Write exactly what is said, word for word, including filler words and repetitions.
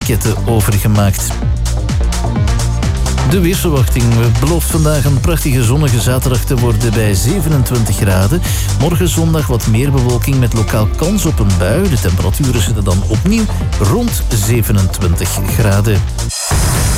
etiketten overgemaakt. De weersverwachting belooft vandaag een prachtige zonnige zaterdag te worden bij zevenentwintig graden. Morgen zondag wat meer bewolking met lokaal kans op een bui. De temperaturen zitten dan opnieuw rond zevenentwintig graden.